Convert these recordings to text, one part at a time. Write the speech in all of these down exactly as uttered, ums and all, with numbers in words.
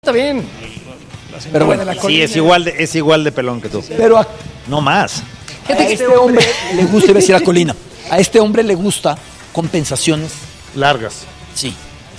Está bien. Pero bueno, sí, es igual, de, es igual de pelón que tú. Pero a, no más. A este hombre le gusta, iba a decir a Colina, a este hombre le gusta compensaciones largas. Sí.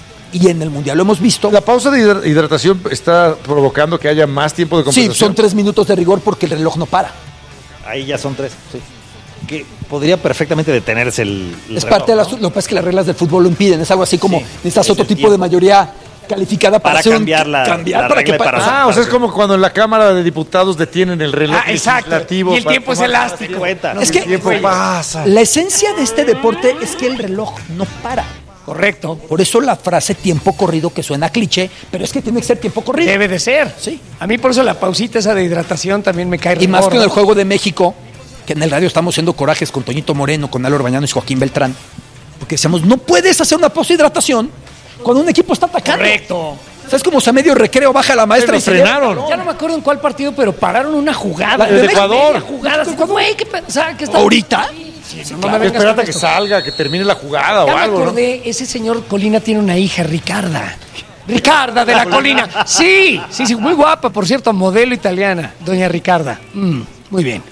Y en el Mundial lo hemos visto. La pausa de hidratación está provocando que haya más tiempo de compensación. Sí, son tres minutos de rigor porque el reloj no para. Ahí ya son tres, sí. Que podría perfectamente detenerse el, el Es reloj, parte de las, ¿no? Lo que pasa es que las reglas del fútbol lo impiden. Es algo así como Sí, necesitas otro tipo tiempo. de mayoría calificada para, Para hacer cambiar un, la- cambiar la para regla que y para para, Ah, o sea, es como cuando en la Cámara de Diputados detienen el reloj Ah, exacto. legislativo. Y el para tiempo es tomar- elástico. Cuenta. Es que El tiempo pasa. la esencia de este deporte es que el reloj no para. Correcto. Por eso la frase tiempo corrido que suena cliché, pero es que tiene que ser tiempo corrido. Debe de ser. Sí. A mí por eso la pausita esa de hidratación también me cae Y más que en gorda. el Juego de México, que en el radio estamos haciendo corajes con Toñito Moreno, con Álvaro Bañano y Joaquín Beltrán, porque decíamos, no puedes hacer una pausa de hidratación cuando un equipo está atacando. Correcto. O sea, es como si a medio recreo baja la maestra Pero y se frenaron. lleva- Ya no me acuerdo en cuál partido, pero pararon una jugada. La de Media Ecuador. jugada. Así, güey, ¿qué pe- o sea, ¿qué está- ¿Ahorita? Sí, sí, no Claro, me vengas espérate con que esto. salga, que termine la jugada Ya o me algo, ¿no? acordé, ese señor Colina tiene una hija, Ricarda. Ricarda de la Colina. Sí, sí, sí, muy guapa, por cierto, modelo italiana, doña Ricarda. Mm, muy bien.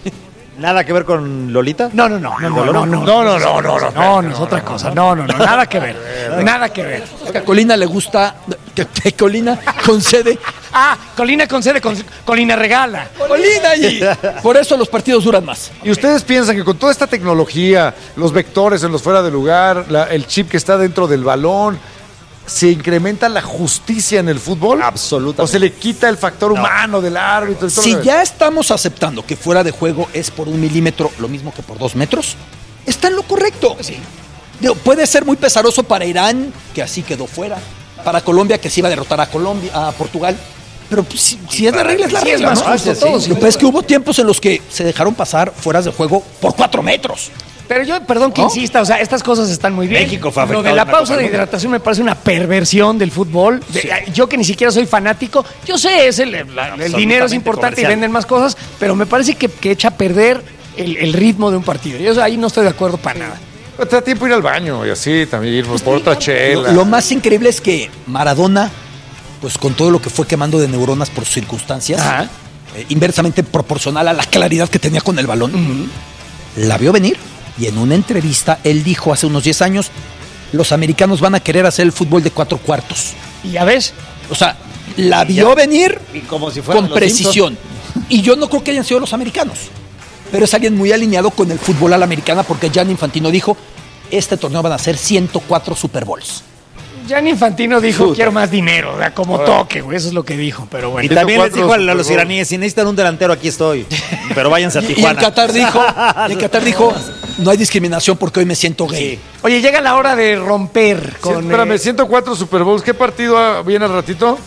¿Nada que ver con Lolita? No, no, no, no, no, no, no, No, no, no, no, no. no, no, es otra cosa. No, no, no, nada que ver. Nada que ver. Es que a Colina le gusta, que, que Colina concede. Ah, Colina concede, con- Colina regala. Colina y por eso los partidos duran más. ¿Y ustedes piensan que con toda esta tecnología, los vectores en los fuera de lugar, la- el chip que está dentro del balón, se incrementa la justicia en el fútbol? Absolutamente. ¿O se le quita el factor humano del árbitro? y todo Si lo- ya estamos aceptando que fuera de juego es por un milímetro lo mismo que por dos metros, está en lo correcto. Digo, puede ser muy pesaroso para Irán, que así quedó fuera, para Colombia, que se iba a derrotar a Colombia, a Portugal. Pero pues, si, si es la regla, es la sí, es regla, más ¿no? justo Sí, todo, sí. sí. Lo que pasa es que hubo tiempos en los que se dejaron pasar fueras de juego por cuatro metros. Pero yo, perdón que ¿No? insista, o sea, estas cosas están muy bien. México fue Lo afectado de en la la pausa Copa de del Mundo. hidratación me parece una perversión del fútbol. De- Yo que ni siquiera soy fanático, yo sé, es el, la- el dinero es Absolutamente importante comercial. y venden más cosas, pero me parece que, que echa a perder el, el ritmo de un partido. Yo ahí no estoy de acuerdo para nada. Pero te da tiempo ir al baño y así también ir por otra chela. Lo, lo más increíble es que Maradona, pues con todo lo que fue quemando de neuronas por sus circunstancias, Ajá. eh, inversamente proporcional a la claridad que tenía con el balón, la vio venir y en una entrevista él dijo hace unos diez años, los americanos van a querer hacer el fútbol de cuatro cuartos. Y ya ves, O sea, la vio venir Y como si fueran con los precisión. Y yo no creo que hayan sido los americanos, pero es alguien muy alineado con el fútbol a la americana porque Gianni Infantino dijo, este torneo van a ser ciento cuatro Super Bowls. Gianni Infantino dijo, Puta. quiero más dinero, o sea, como toque, güey, eso es lo que dijo, pero bueno. Y también les cuatro dijo a Super los Bowl. iraníes, si necesitan un delantero, aquí estoy. Pero váyanse a Y, y en Tijuana. Qatar dijo, y en Qatar dijo, no hay discriminación porque hoy me siento gay. Sí. Oye, llega la hora de romper Sí, con... espérame, eh, ciento cuatro Super Bowls. ¿Qué partido ah, viene al ratito?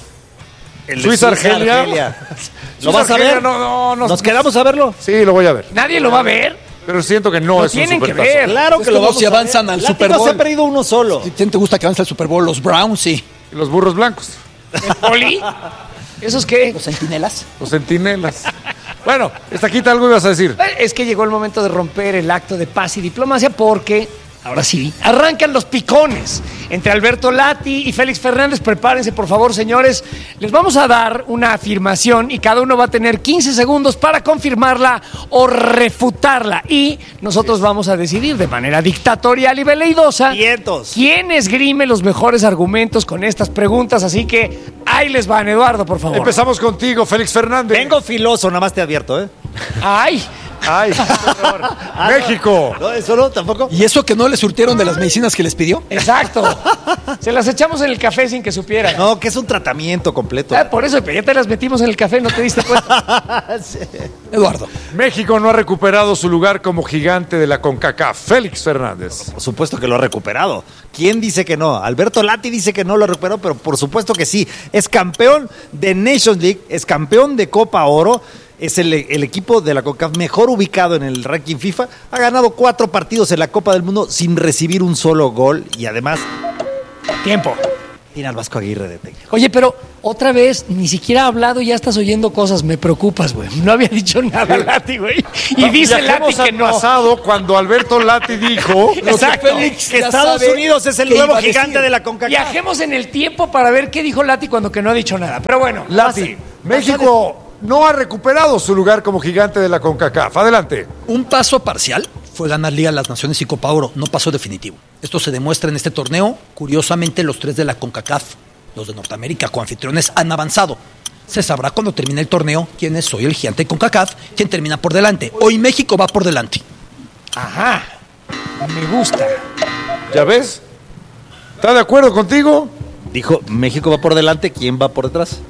El de Suiza, Argelia. ¿Lo vas a Argelia, ver? no, no, no. ¿Nos quedamos a verlo? Sí, lo voy a ver. Nadie lo va a ver. Pero siento que no Lo es un tienen que supertazo. ver. Claro Es que lo como vamos si a ver. avanzan al Látigo Super Bowl. se ha perdido uno solo. Si te gusta que avance el Super Bowl, los Browns y Y los burros blancos, ¿Poli? ¿Esos qué? los Centinelas. los centinelas. Bueno, Estaquita, algo ibas a decir. Es que llegó el momento de romper el acto de paz y diplomacia porque, ahora sí, arrancan los picones entre Alberto Lati y Félix Fernández. Prepárense, por favor, señores. Les vamos a dar una afirmación y cada uno va a tener quince segundos para confirmarla o refutarla. Y nosotros vamos a decidir de manera dictatorial y veleidosa Vientos. quién esgrime los mejores argumentos con estas preguntas. Así que ahí les van, Eduardo, por favor. Empezamos contigo, Félix Fernández. Vengo filoso, nada más te advierto, ¿eh? ¡Ay! Ay, señor. México. No, eso no, tampoco. ¿Y eso que no le surtieron de las medicinas que les pidió? Exacto. Se las echamos en el café sin que supieran. No, que es un tratamiento completo. Ah, por eso, pero ya te las metimos en el café, no te diste cuenta. Eduardo. México no ha recuperado su lugar como gigante de la CONCACAF. Félix Fernández. Por supuesto que lo ha recuperado. ¿Quién dice que no? Alberto Lati dice que no lo recuperó, pero por supuesto que sí. Es campeón de Nations League, es campeón de Copa Oro, es el, el equipo de la CONCACAF mejor ubicado en el ranking FIFA. Ha ganado cuatro partidos en la Copa del Mundo sin recibir un solo gol y además... Tiempo. Tiene al Vasco Aguirre de técnico. Oye, pero otra vez, ni siquiera ha hablado y ya estás oyendo cosas. Me preocupas, güey. No había dicho nada Lati, güey. Y dice Lati que no. pasado cuando Alberto Lati dijo... Exacto. Félix Que ya Estados sabe Unidos es el qué nuevo iba a gigante decir. de la CONCACAF. Viajemos en el tiempo para ver qué dijo Lati cuando que no ha dicho nada. Pero bueno, Lati, pase. México no ha recuperado su lugar como gigante de la CONCACAF. Adelante. Un paso parcial fue ganar Liga de las Naciones y Copa Oro, no paso definitivo. Esto se demuestra en este torneo. Curiosamente, los tres de la CONCACAF, los de Norteamérica, coanfitriones, han avanzado. Se sabrá cuando termine el torneo quién es hoy el gigante de CONCACAF, quién termina por delante. Hoy México va por delante. Ajá. Me gusta. ¿Ya ves? ¿Está de acuerdo contigo? Dijo, México va por delante, ¿quién va por detrás?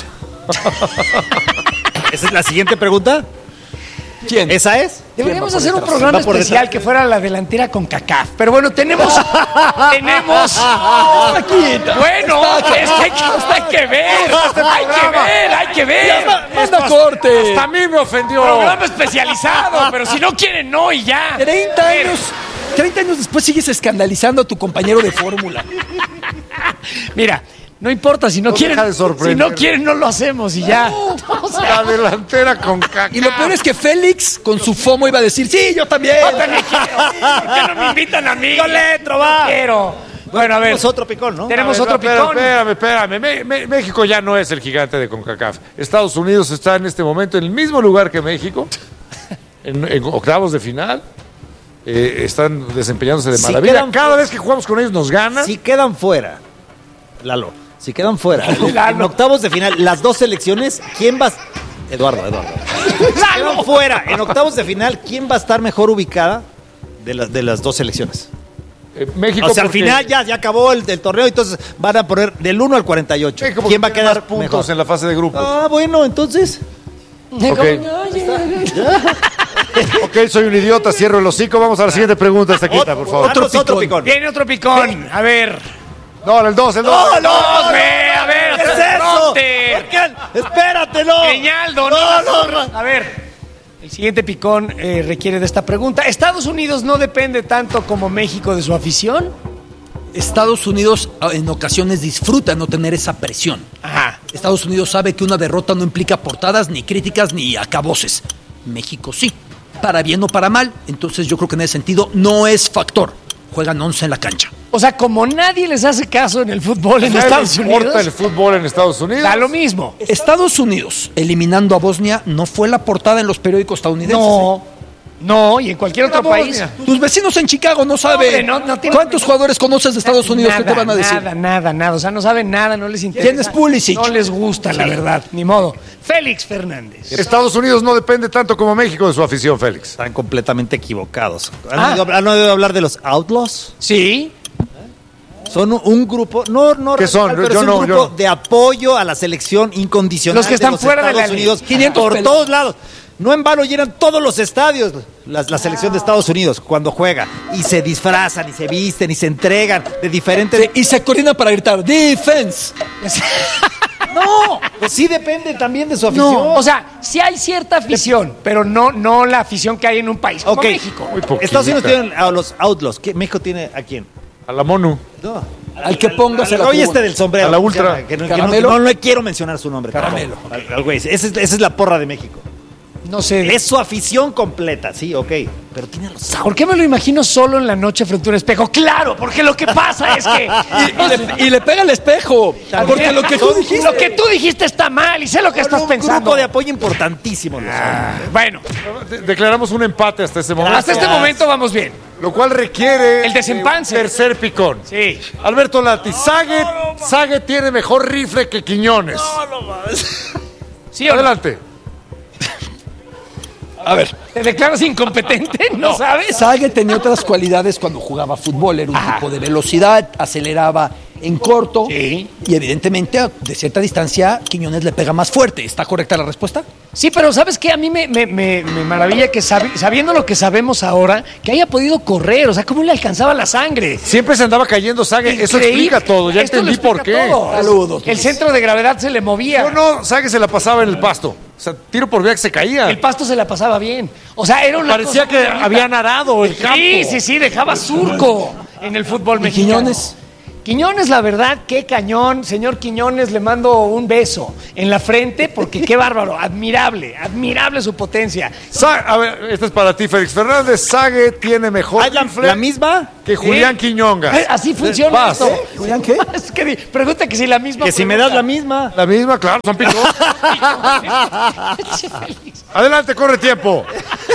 ¿Esa es la siguiente pregunta? ¿Quién? ¿Esa es? Deberíamos ¿Quién va hacer por un detrás? programa ¿Va por especial detrás? que fuera la delantera con CACAF. Pero bueno, tenemos. tenemos. Bueno, es que hay que, hay que ver. Hay que ver, hay que ver. ¡Manda corte! Hasta a mí me ofendió. Programa especializado, pero si no quieren, no y ya. treinta años, treinta años después sigues escandalizando a tu compañero de fórmula. Mira, no importa, si no, No quieren, deja de sorprender. si no quieren, no lo hacemos y ya. O sea, La delantera con CONCACAF. Y lo peor es que Félix, con su FOMO, iba a decir, sí, yo también. yo también quiero. ¿Por qué no me invitan a mí? Yo le entro, va. Yo quiero. Bueno, a ver. Tenemos otro picón, ¿no? Tenemos A ver, otro espérame, picón. Espérame, espérame. Me- me- México ya no es el gigante de CONCACAF. Estados Unidos está en este momento en el mismo lugar que México, en, en octavos de final. Eh, están desempeñándose de Si maravilla. quedan Cada fu- vez que jugamos con ellos nos ganan. Si quedan fuera, Lalo, si quedan fuera, en Lalo. octavos de final, las dos selecciones, ¿quién va a... Eduardo, Eduardo. Si quedan fuera, en octavos de final, ¿quién va a estar mejor ubicada de, las de las dos selecciones? Eh, México O sea, al porque- final ya, ya acabó el, el torneo, entonces van a poner del uno al cuarenta y ocho. México porque ¿Quién va a tiene quedar más puntos puntos en la fase de grupos? Ah, bueno, entonces... Ok. Ok, soy un idiota, cierro el hocico. Vamos a la siguiente pregunta, esta quita, por favor. Otro, otro picón. Viene otro picón. A ver. No, el dos, el dos. ¡No, no, Dos, ve, a ver. ¿Qué es eso? Fronte. ¿Por qué? Espérate, no. Peñaldo, no, no, no, no. A ver. El siguiente picón eh, requiere de esta pregunta. ¿Estados Unidos no depende tanto como México de su afición? Estados Unidos en ocasiones disfruta no tener esa presión. Ajá. Estados Unidos sabe que una derrota no implica portadas, ni críticas, ni acaboses. México sí, para bien o para mal. Entonces yo creo que en ese sentido no es factor. Juegan once en la cancha. O sea, como nadie les hace caso en el fútbol en ¿Nadie Estados le importa Unidos, el fútbol en Estados Unidos? da lo mismo. Estados Unidos, eliminando a Bosnia, no fue la portada en los periódicos estadounidenses. No, no, y en cualquier Era otro país. Bosnia. Tus vecinos en Chicago no saben. Hombre, no- no tiene- ¿Cuántos jugadores conoces de Estados Unidos nada, que te van a decir? Nada, nada, nada. O sea, no saben nada, no les interesa. ¿Quién es Pulisic? No les gusta, la verdad. Ni modo. Félix Fernández. Estados Unidos no depende tanto como México de su afición, Félix. Están completamente equivocados. ¿Han, Ah. oído, han oído hablar de los Outlaws? Sí. Son un, un grupo, no, no, ¿Qué son? radical, pero Yo es un no, grupo yo no. de apoyo a la selección incondicional. Los que están de los fuera de Estados la ley. Unidos, quinientos por pelos. todos lados. No en vano llenan todos los estadios la, la selección de Estados Unidos cuando juega y se disfrazan y se visten y se entregan de diferentes. Sí, y se coordinan para gritar ¡Defense! No, pues sí depende también de su afición. No, o sea, sí hay cierta afición, pero no, no la afición que hay en un país como Ok. México. Muy poquita. Estados Unidos tienen a los Outlaws. ¿Qué- ¿México tiene a quién? A la MONU. No. Al que pongas el Oye, este del sombrero. A la ¿cómo se ultra. llama? Que no, que ¿Caramelo? no, no le quiero mencionar su nombre. Caramelo. Al, al güey. Esa es, esa es la porra de México. No sé. Es su afición completa, sí, ok. Pero tiene a los Outlaws. ¿Por qué me lo imagino solo en la noche frente a un espejo? Claro, porque lo que pasa es que... Y, y le, y le pega el espejo. Porque lo que tú dijiste. Lo que tú dijiste está mal y sé lo que estás un pensando. grupo de apoyo importantísimo. los Ah, bueno, De- Declaramos un empate hasta este momento. hasta este momento vamos bien. Lo cual requiere El desempance. un tercer picón. Sí. Alberto Lati, Sague, Sague tiene mejor rifle que Quiñones. ¿Sí o no? Adelante. A ver. ¿Te declaras incompetente? ¿No sabes? Sague tenía otras cualidades cuando jugaba fútbol. Era un Ajá. tipo de velocidad, aceleraba en corto. Sí. Y evidentemente, de cierta distancia, Quiñones le pega más fuerte. ¿Está correcta la respuesta? Sí, pero ¿sabes qué? A mí me, me, me, me maravilla que sabi- sabiendo lo que sabemos ahora, que haya podido correr. O sea, ¿cómo le alcanzaba la sangre? Siempre se andaba cayendo Sague. Eso Increíble. explica todo. Ya Esto lo entendí por explica qué. todo. Saludos, El Luis. centro de gravedad se le movía. No, no, Sague se la pasaba en el pasto. O sea, tiro por vía que se caía. El pasto se la pasaba bien. O sea, era una Parecía cosa que bonita. habían arado el campo. Sí, sí, sí, dejaba surco en el fútbol ¿Y mexicano. Quiñones? Quiñones, la verdad, qué cañón. Señor Quiñones, le mando un beso en la frente porque qué bárbaro. Admirable, admirable su potencia. Sa- a ver, este es para ti, Félix Fernández. Sague tiene mejor ¿Hay la, rifle la misma? que Julián ¿Sí? Quiñonga. Eh, Así funciona Vas. esto. ¿Eh? ¿Julián qué? Es que di- pregunta que si la misma. Que si me pregunta. das la misma. La misma, claro, son picos. Adelante, corre tiempo.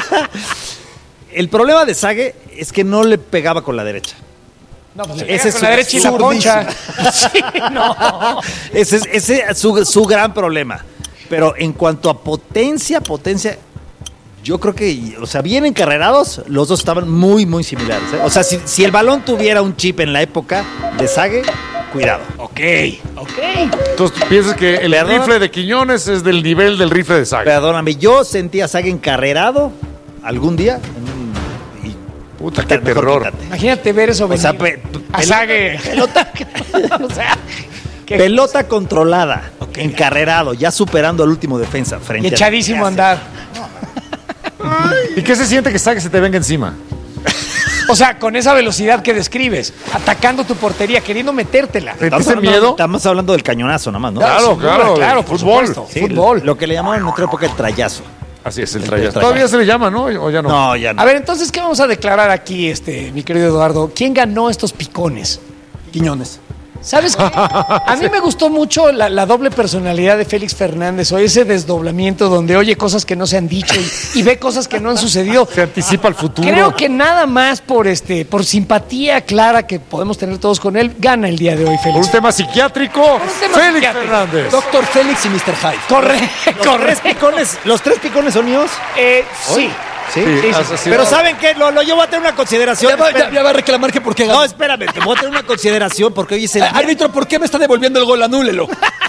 El problema de Sague es que no le pegaba con la derecha. No, pues Ese ese es con la su- derecha y la zurdísimo. concha. Sí, no. Ese es, ese es su, su gran problema. Pero en cuanto a potencia, potencia, yo creo que, o sea, bien encarrerados, los dos estaban muy, muy similares. ¿eh? O sea, si, si el balón tuviera un chip en la época de Sague, cuidado. Ok, ok. Entonces, ¿tú piensas que el Perdón. rifle de Quiñones es del nivel del rifle de Sague? Perdóname, yo sentí a Sague encarrerado algún día. en un- y- Puta, qué mejor terror. quítate. Imagínate ver eso O venir. sea, pe- pe- a Sague. pelota, O sea, que- pelota controlada, encarrerado, ya superando al último defensa. y Frente a- echadísimo a andar. ¿Y qué se siente que Sague se te venga encima? O sea, con esa velocidad que describes, atacando tu portería, queriendo metértela. ¿Sentiste Estamos hablando, miedo? estamos hablando del cañonazo nada más, ¿no? Claro, sin duda, claro, claro, por fútbol. supuesto. Sí, Fútbol. Lo que le llamaban en otra época el trayazo. Así es, el El trayazo. trayazo. Todavía se le llama, ¿no? ¿O ya no? No, ya no. A ver, entonces, ¿qué vamos a declarar aquí, este, mi querido Eduardo? ¿Quién ganó estos picones? Quiñones. ¿Sabes qué? A mí me gustó mucho la, la doble personalidad de Félix Fernández, o ese desdoblamiento donde oye cosas que no se han dicho y, y ve cosas que no han sucedido. Se anticipa al futuro. Creo que nada más por este, por simpatía clara que podemos tener todos con él, gana el día de hoy, Por Félix. un tema psiquiátrico, un tema Félix psiquiátrico. Fernández. Doctor Félix y mister Hyde. Corre, Los corre. tres picones, los tres picones son míos. Eh, sí. Sí. Sí, sí, así- sí. Pero ¿saben qué? Lo, lo- yo voy a tener una consideración. Ya va, ya- espérame. ya va a reclamar que por qué ganó. No, espérame, te voy a tener una consideración porque hoy es el Ah, día- árbitro, ¿por qué me está devolviendo el gol? Anúlelo.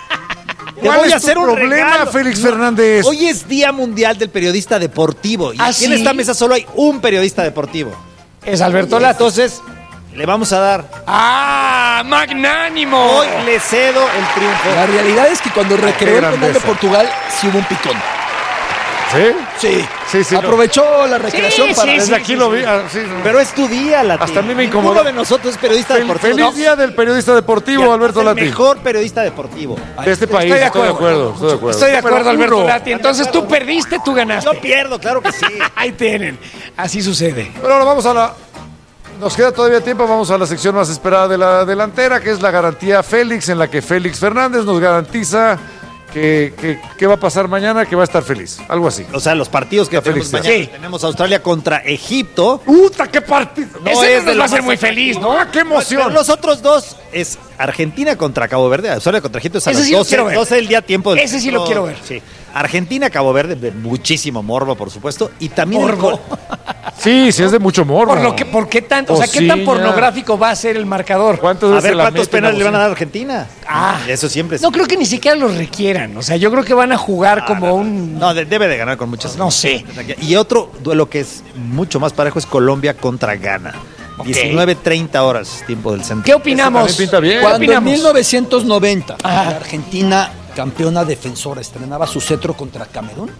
Te ¿Cuál voy es a hacer tu un problema, regalo. Félix Fernández? Hoy es Día Mundial del Periodista Deportivo. Y ¿Ah, aquí en sí? esta mesa solo hay un periodista deportivo. Es Alberto Lato. Entonces, le vamos a dar. ¡Ah! ¡Magnánimo! Hoy le cedo el triunfo. La realidad es que cuando recreó el penal de grandeza. Portugal, sí hubo un picón. ¿Sí? Sí. Sí, sí, no. Aprovechó la recreación Sí, para... sí, Desde aquí lo vi. ah, sí, no. Pero es tu día, Lati. Hasta a mí me Ninguno incomodó. de nosotros es periodista Fel- deportivo. Feliz No. día del periodista deportivo, Ya, Alberto es el Lati. mejor periodista deportivo. De este país, Estoy de estoy de acuerdo. acuerdo. Estoy de acuerdo. Estoy de acuerdo, Pero Alberto uno. Lati. Entonces tú perdiste, tú ganaste. Yo pierdo, claro que sí. Ahí tienen. Así sucede. Pero ahora vamos a la... Nos queda todavía tiempo, vamos a la sección más esperada de la delantera, que es la garantía Félix, en la que Félix Fernández nos garantiza que, que, que va a pasar mañana, que va a estar feliz. Algo así. O sea, los partidos que tenemos Felicidad. mañana. Sí. Tenemos Australia contra Egipto. ¡Puta, qué partido! No, es Ese de nos va lo a hacer más muy feliz, ¿no? ¡Ah, qué Pero emoción! los otros dos es Argentina contra Cabo Verde. Australia contra Egipto es a Ese las sí lo doce, quiero ver. doce del día tiempo del Ese sí lo centro. quiero ver. Sí. Argentina, Cabo Verde, de muchísimo morbo, por supuesto. Y también el Morbo. gol- Sí, sí es de mucho morbo. Por lo que, ¿por qué tanto? O sea, ¿qué tan Osiña. pornográfico va a ser el marcador? ¿Cuántos A veces ver la cuántos meten penales le van a bocina? dar a Argentina. Ah. Eso siempre es. No creo que ni siquiera los requieran. O sea, yo creo que van a jugar como un... No, de- debe de ganar con muchas. No sé. Y otro duelo que es mucho más parejo es Colombia contra Ghana. Ok. diecinueve treinta horas, tiempo del centro. ¿Qué opinamos? también pinta bien. ¿Qué Cuando en opinamos? mil novecientos noventa Ajá. la Argentina, campeona defensora, estrenaba su cetro contra Camerún,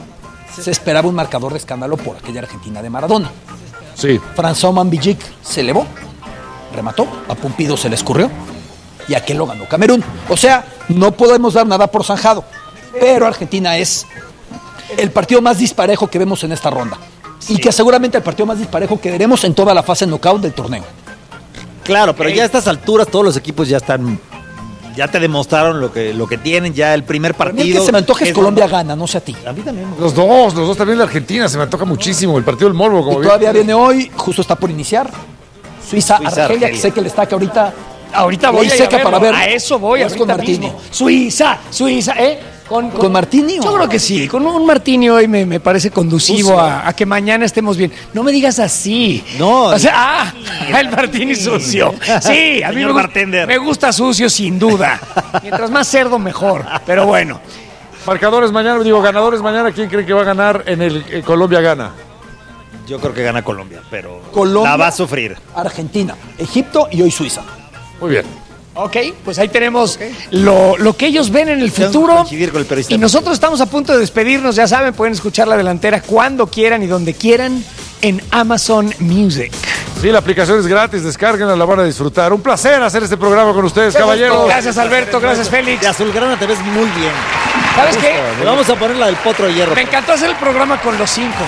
se esperaba un marcador de escándalo por aquella Argentina de Maradona. Sí. François Mambillic se elevó, remató, a Pumpido se le escurrió y aquel lo ganó Camerún. O sea, no podemos dar nada por zanjado, pero Argentina es el partido más disparejo que vemos en esta ronda y que seguramente el partido más disparejo que veremos en toda la fase knockout del torneo. Claro, pero ya a estas alturas todos los equipos ya están. Ya te demostraron lo que, lo que tienen, ya el primer Para mí el partido. que se me antoja es es Colombia gana, no sé a ti. A mí también. Los dos, los dos también la Argentina, se me antoja muchísimo. El partido del Morbo, como Y bien. todavía viene hoy, justo está por iniciar. Suiza, Suiza, Argelia, Argelia. que sé que le está que ahorita. Ahorita voy Ley a, ir seca a, verlo. para ver. A eso voy, Vas con ahorita Martini. mismo. Suiza, Suiza, ¿eh? Con, ¿Con Martini o? Yo creo que sí, con un Martini hoy me, me parece conducivo a, a que mañana estemos bien. No me digas así. No. O sea, ah, el Martini sucio. Sí, a mí me, Señor gu- bartender. me gusta sucio sin duda. Mientras más cerdo, mejor. Pero bueno. Marcadores mañana, digo, ganadores mañana. ¿Quién cree que va a ganar en el eh, Colombia gana? Yo creo que gana Colombia, pero Colombia, la va a sufrir. Argentina, Egipto y hoy Suiza. Muy bien. Ok, pues ahí tenemos lo, lo que ellos ven en el Tengo que futuro. coincidir con el periodista. Y nosotros estamos a punto de despedirnos, ya saben, pueden escuchar la delantera cuando quieran y donde quieran en Amazon Music. Sí, la aplicación es gratis, descárguenla, la van a disfrutar. Un placer hacer este programa con ustedes, caballeros. Gracias, Alberto, gracias, Félix. De azulgrana te ves muy bien. ¿Sabes qué? Le vamos a poner la del potro de hierro. Me encantó hacer el programa con los cinco.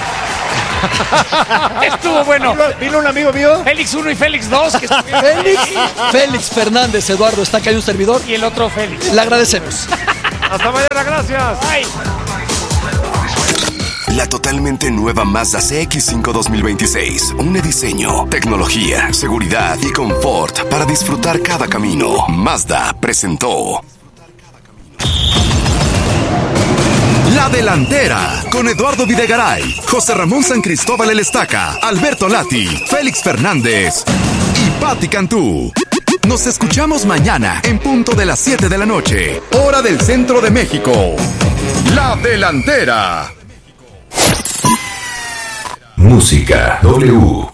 Estuvo bueno. Vino un amigo mío. Félix uno y Félix dos. Que Félix, Félix Fernández, Eduardo, está acá hay un servidor. y el otro Félix. Le agradecemos. Hasta mañana, gracias. Bye. La totalmente nueva Mazda C X cinco dos mil veintiséis. Une diseño, tecnología, seguridad y confort para disfrutar cada camino. Mazda presentó La Delantera con Eduardo Videgaray, José Ramón San Cristóbal El Estaca, Alberto Lati, Félix Fernández y Patti Cantú. Nos escuchamos mañana en punto de las siete de la noche, hora del centro de México. La Delantera. Música W.